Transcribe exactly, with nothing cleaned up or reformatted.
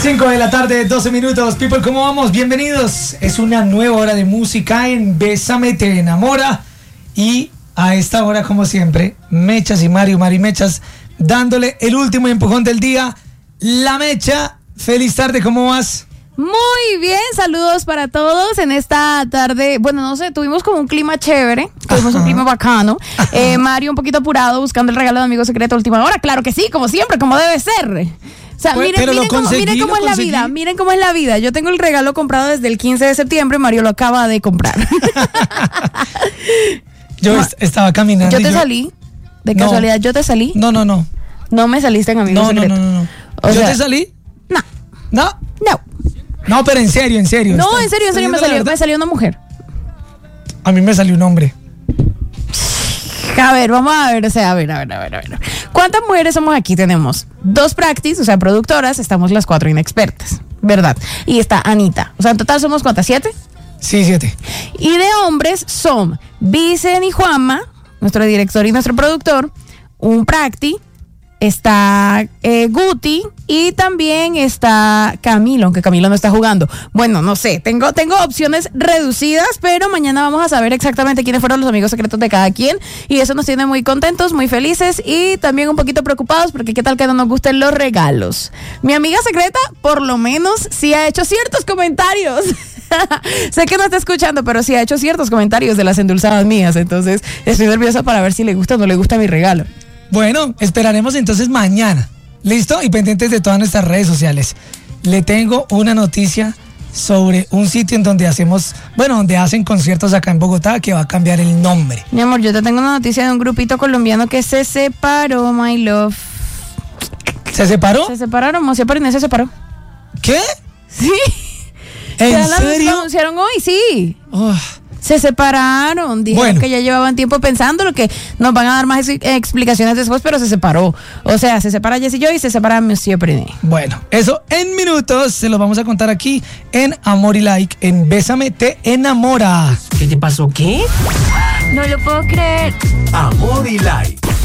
cinco de la tarde, doce minutos. People, ¿cómo vamos? Bienvenidos. Es una nueva hora de música en Bésame Te Enamora. Y a esta hora, como siempre, Mechas y Mario, Mario y Mechas, dándole el último empujón del día. La Mecha, feliz tarde, ¿cómo vas? Muy bien, saludos para todos en esta tarde. Bueno, no sé, tuvimos como un clima chévere, tuvimos Ajá. un clima bacano. Eh, Mario un poquito apurado buscando el regalo de amigo secreto a última hora. Claro que sí, como siempre, como debe ser. O sea, pues, miren, miren, cómo, miren cómo es la vida, miren cómo es la vida. Yo tengo el regalo comprado desde el quince de septiembre, Mario lo acaba de comprar. Yo est- estaba caminando. Yo te yo... salí, de no. casualidad, yo te salí. No, no, no. No me saliste en amigo no, secreto. No, no, no, no. O ¿Yo sea, te salí? No. No. No. No, pero en serio, en serio. No, ¿Está, en serio, en serio, me salió, me salió una mujer. A mí me salió un hombre. A ver, vamos a ver, o sea, a ver, a ver, a ver, a ver. ¿Cuántas mujeres somos aquí? Tenemos dos practice, o sea, productoras, estamos las cuatro inexpertas, ¿verdad? Y está Anita. O sea, en total somos ¿cuántas? ¿Siete? Sí, siete. Y de hombres son Vicen y Juanma, nuestro director y nuestro productor, un practi, está eh, Guti y también está Camilo, aunque Camilo no está jugando. Bueno, no sé, tengo, tengo opciones reducidas, pero mañana vamos a saber exactamente quiénes fueron los amigos secretos de cada quien y eso nos tiene muy contentos, muy felices y también un poquito preocupados porque qué tal que no nos gusten los regalos. Mi amiga secreta, por lo menos, sí ha hecho ciertos comentarios. Sé que no está escuchando, pero sí ha hecho ciertos comentarios de las endulzadas mías, entonces estoy nerviosa para ver si le gusta o no le gusta mi regalo. Bueno, esperaremos entonces mañana. ¿Listo? Y pendientes de todas nuestras redes sociales. Le tengo una noticia sobre un sitio en donde hacemos, bueno, donde hacen conciertos acá en Bogotá que va a cambiar el nombre. Mi amor, yo te tengo una noticia de un grupito colombiano que se separó, my love. ¿Se separó? Se separaron, Mocía Pariné se separó. ¿Qué? Sí. ¿En ya serio? Lo anunciaron hoy, sí. Oh. Se separaron, dijeron bueno. que ya llevaban tiempo pensando lo que nos van a dar más ex- explicaciones después, pero se separó. O sea, se separa Jessy y yo y se separa Monsieur Pariné. Bueno, eso en minutos se lo vamos a contar aquí en Amor y Like, en Bésame Te Enamora. ¿Qué te pasó? ¿Qué? No lo puedo creer. Amor y Like.